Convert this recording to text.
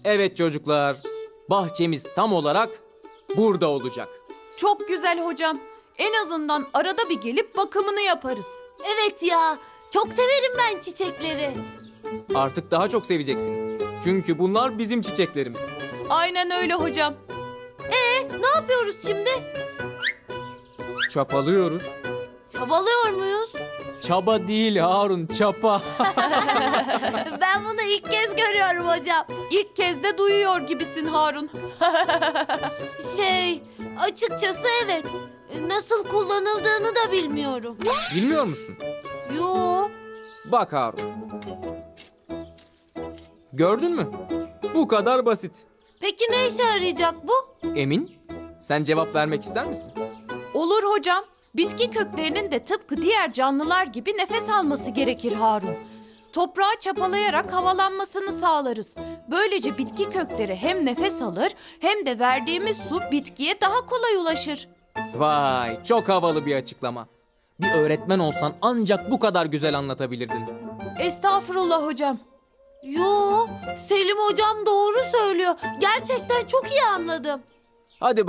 Evet çocuklar, bahçemiz tam olarak burada olacak. Çok güzel hocam. En azından arada bir gelip bakımını yaparız. Evet ya, çok severim ben çiçekleri. Artık daha çok seveceksiniz. Çünkü bunlar bizim çiçeklerimiz. Aynen öyle hocam. Ne yapıyoruz şimdi? Çapalıyoruz. Çabalıyor muyuz? Çaba değil Harun, çapa. Ben bunu ilk kez görüyorum hocam. İlk kez de duyuyor gibisin Harun. Açıkçası evet. Nasıl kullanıldığını da bilmiyorum. Bilmiyor musun? Yo. Bak Harun. Gördün mü? Bu kadar basit. Peki ne işe yarayacak bu? Emin? Sen cevap vermek ister misin? Olur hocam. Bitki köklerinin de tıpkı diğer canlılar gibi nefes alması gerekir Harun. Toprağı çapalayarak havalanmasını sağlarız. Böylece bitki kökleri hem nefes alır hem de verdiğimiz su bitkiye daha kolay ulaşır. Vay, çok havalı bir açıklama. Bir öğretmen olsan ancak bu kadar güzel anlatabilirdin. Estağfurullah hocam. Yo, Selim hocam doğru söylüyor. Gerçekten çok iyi anladım. Hadi